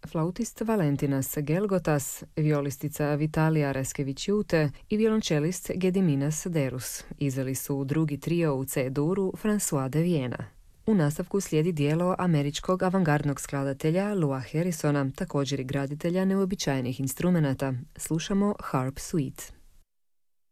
Flautist Valentinas Gelgotas, violistica Vitalija Reskević-Jute i violončelist Gediminas Derus izveli su drugi trio u C-duru François de Viena. U nastavku slijedi dijelo američkog avangardnog skladatelja Lua Harrisona, također i graditelja neuobičajenih instrumenata. Slušamo Harp Suite.